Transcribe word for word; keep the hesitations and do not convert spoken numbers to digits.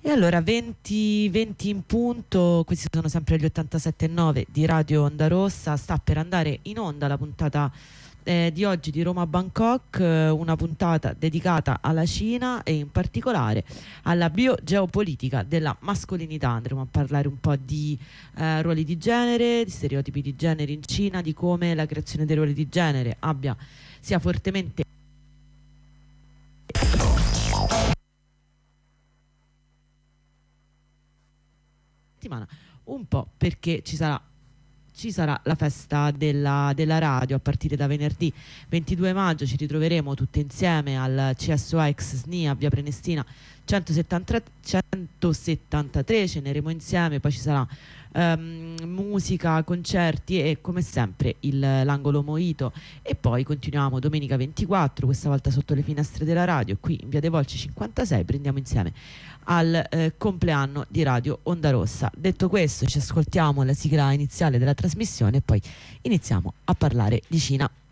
E allora venti, venti in punto, questi sono sempre gli ottantasette e nove di Radio Onda Rossa. Sta per andare in onda la puntata eh, di oggi di Roma Bangkok, eh, una puntata dedicata alla Cina e in particolare alla biogeopolitica della mascolinità. Andremo a parlare un po' di eh, ruoli di genere, di stereotipi di genere in Cina, di come la creazione dei ruoli di genere abbia sia fortemente un po' perché ci sarà ci sarà la festa della, della radio a partire da venerdì ventidue maggio. Ci ritroveremo tutte insieme al C S O A ex S N I a via Prenestina centosettantatré, ceneremo insieme, poi ci sarà um, musica, concerti e come sempre il, l'angolo Mojito, e poi continuiamo domenica ventiquattro, questa volta sotto le finestre della radio qui in via dei Volci cinquantasei, prendiamo insieme al eh, compleanno di Radio Onda Rossa. Detto questo, ci ascoltiamo la sigla iniziale della trasmissione e poi iniziamo a parlare di Cina.